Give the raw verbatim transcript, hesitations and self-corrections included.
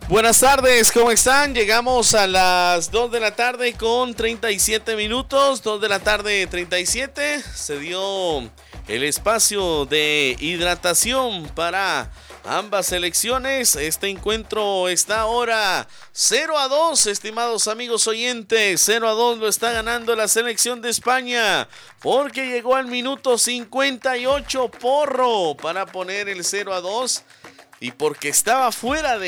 Buenas tardes, ¿cómo están? Llegamos a las dos de la tarde con treinta y siete minutos, dos de la tarde treinta y siete. Se dio el espacio de hidratación para ambas selecciones. Este encuentro está ahora cero a dos, estimados amigos oyentes. cero a dos lo está ganando la selección de España, porque llegó al minuto cincuenta y ocho Porro para poner el cero a dos y porque estaba fuera de